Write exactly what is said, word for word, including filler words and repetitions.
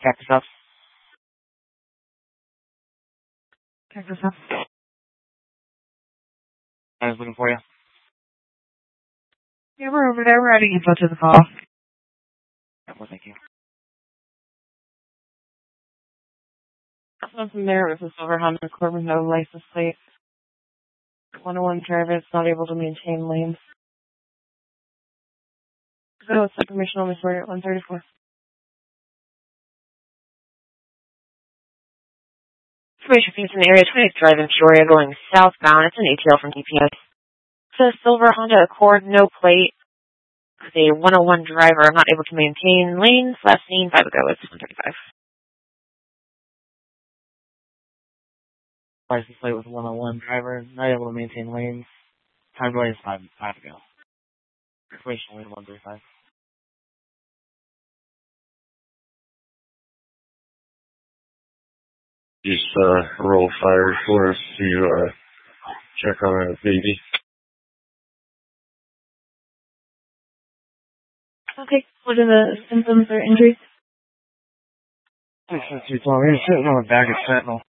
Cactus up. Cactus up. I was looking for you. Yeah, we're over there. We're adding info to the call. Yeah, well, thank you. Nothing there. It was a silver Honda Accord with no license plate. one oh one driver is not able to maintain lanes. So it's the permission only for at one thirty-four. Information fees in area twenty Drive in Peoria going southbound. It's an A T L from D P S. It's a silver Honda Accord, no plate. It's a one oh one driver not able to maintain lanes. Last seen five ago. It's one thirty-five. License plate with one oh one driver, not able to maintain lanes. Time delay is five, five ago. Information only one thirty-five. Just uh, roll fire for us to uh, check on a baby. Okay. What are the symptoms or injuries? Six, six, two, twelve. You're sitting on a bag of fentanyl.